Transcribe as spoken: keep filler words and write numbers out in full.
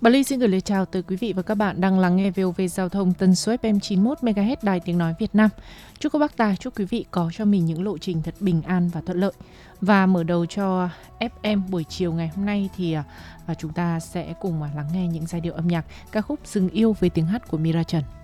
Bà Ly xin gửi lời chào tới quý vị và các bạn đang lắng nghe vê o vê Giao thông tần số ép em chín mươi mốt mê ga héc Đài Tiếng Nói Việt Nam. Chúc các bác tài, chúc quý vị có cho mình những lộ trình thật bình an và thuận lợi. Và mở đầu cho ép em buổi chiều ngày hôm nay thì à, chúng ta sẽ cùng lắng nghe những giai điệu âm nhạc ca khúc Dừng Yêu với tiếng hát của Mira Trần.